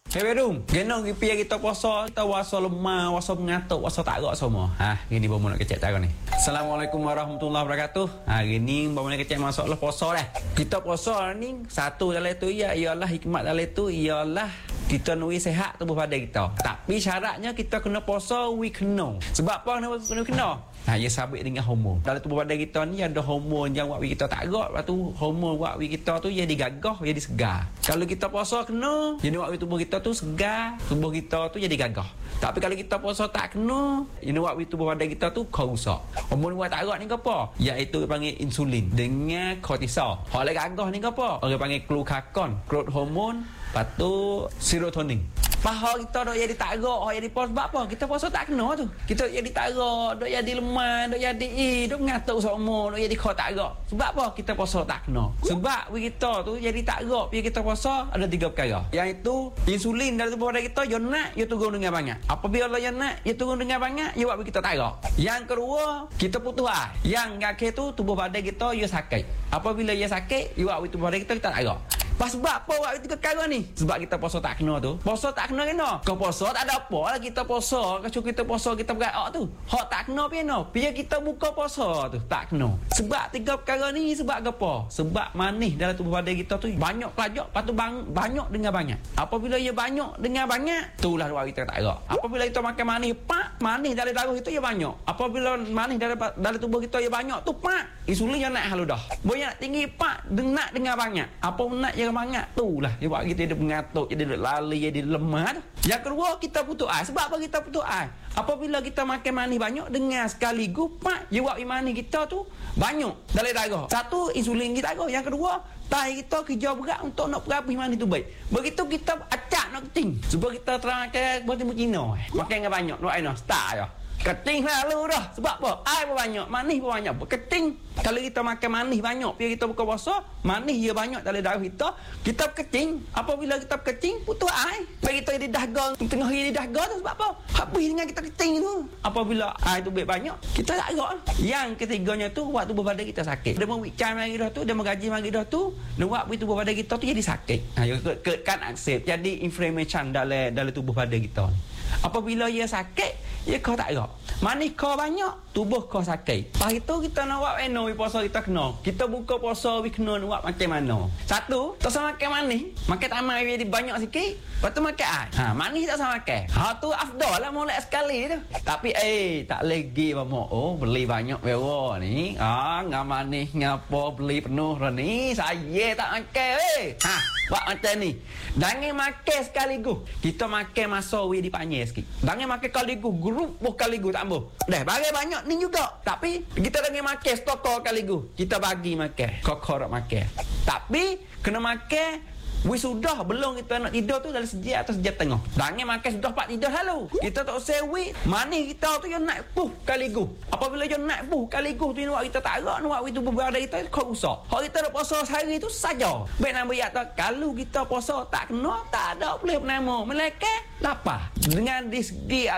Hei Bedung, kena pergi kita puasa, kita puasa lemah, puasa mengatuk, puasa tak gerak semua. Gini baru nak kecek cara ni. Assalamualaikum warahmatullahi wabarakatuh. Hari ni baru nak kecek masalah puasa dah. Kita puasa ni satu dalam tu ialah hikmat dalam tu ialah kita nui sehat tubuh badan kita. Tapi syaratnya kita kena puasa weekend. Sebab apa kena? Ia sabit dengan hormon. Dalam tubuh badan kita ni ada hormon yang buat kita tak gerak, lepas tu hormon buat kita tu jadi gagah, jadi segar. Kalau kita puasa kena, jadi buat tubuh kita tu segar, tubuh kita tu jadi gagah. Tapi kalau kita puasa tak kena, ini buat tubuh badan kita tu rosak. Hormon buat tak gerak ni ke apa? Iaitu panggil insulin dengan kortisol. Hak lagi gagah ni ke apa? Orang panggil glucagon, growth hormone, lepas tu serotonin. Faham kita dok jadi tak gerak, jadi puasa sebab apa? Kita puasa tak kena tu. Kita jadi tak gerak, dok jadi lemah, dok jadi dok ngatuk semua, dok jadi kau tak gerak. Sebab apa? Kita puasa tak kena. Sebab kita tu jadi tak gerak, bila kita puasa ada 3 perkara. Yang itu insulin dalam tubuh badan kita dia nak, dia turun dengan banyak. Apabila dia nak, dia turun dengan banyak, dia buat kita tak gerak. Yang kedua, kita putus air. Yang akhir tu tubuh badan kita dia sakit. Apabila dia sakit, dia buat tubuh badan kita tak gerak. Sebab apa buat tiga perkara ni? Sebab kita puasa tak kena tu. Puasa tak kena kena. Kau puasa tak ada apa lah kita puasa. Kalau kita puasa kita berat tu. Hak tak kena kena. Biar kita buka puasa tu tak kena. Sebab tiga perkara ni sebab apa? Sebab manis dalam tubuh badan kita tu banyak pelajak, lepas tu banyak dengan banyak. Apabila ia banyak dengan banyak, itulah buat kita tak gerak. Apabila kita makan manis, manis dalam darah kita ia banyak. Apabila manis dalam tubuh kita ia banyak tu insulin yang naik halu dah. Banyak tinggi nak dengan banyak. Apa nak yang semangat tu lah dia buat kita dia mengatuk, jadi lali, jadi lemah. Yang kedua kita putus air. Sebab apa kita putus air? Apabila kita makan manis banyak dengan sekaligus dia buat manis kita tu banyak dalam darah. Satu, insulin kita darah. Yang kedua, tahi kita kerja berat untuk nak perhabis manis tu baik. Begitu kita acak nak keting. Sebab kita terang makan buat Cina. Makan dengan banyak, nak air start je. Keting lalu dah. Sebab apa? Air pun banyak, manis pun banyak. Keting. Kalau kita makan manis banyak, bila kita buka puasa, manis dia banyak dalam darah kita, kita keting. Apabila kita keting, putus air. Bila kita jadi dahaga, tengah jadi dahaga tu sebab apa? Habis dengan kita keting tu. Apabila air tu banyak, kita tak gerak. Yang ketiganya tu, buat tubuh badan kita sakit. Dia mewicam lagi dah tu, dia menggaji lagi dah tu, dia buat tubuh badan kita tu jadi sakit. Kan aksep. Jadi inflammation dalam tubuh badan kita. Apabila ia sakit, ia kau tak gerak. Manis kau banyak, tubuh kau sakit. Lepas itu kita nak buat puasa kita kena. Kita buka puasa kena buat macam mana? Satu, tak sama makan manis. Makan tamai dia banyak sikit, lepas tu makan air. Manis tak sama makan. Tu afdal lah molek sekali tu. Tapi tak lagi beli banyak bewa ni. Ngam manis ngapa beli penuh ni. Saya tak makan buat macam ni. Jangan makan sekaligus. Kita makan masa di panjang sikit. Jangan makan sekaligus, grup sekaligus tak ambuh. Dah bagi banyak ni juga. Tapi kita jangan makan stok sekaligus. Kita bagi makan. Kokor makan. Tapi kena makan sudah belum kita nak tidur tu dalam sejam atau sejam tengah. Jangan makan sudah pak tidur halu. Kita tak sewi manis kita tu yang naik sekaligus. Apabila dia naik sekaligus tu buat kita tak gerak, buat itu berada kita kau rusak. Kalau kita nak puasa sehari tu saja. Baik nak bayar tu kalau kita puasa tak kena, tak ada boleh nama. Melaka lapar. Dengan di segi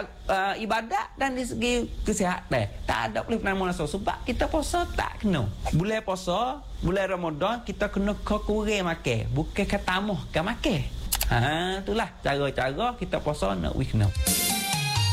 ibadat dan di segi kesihatan. Tak ada boleh nama sebab kita puasa tak kena. Bulan puasa, bulan Ramadan kita kena kurang makan. Bukan kata tambah kan makan. Itulah cara-cara kita puasa nak kena.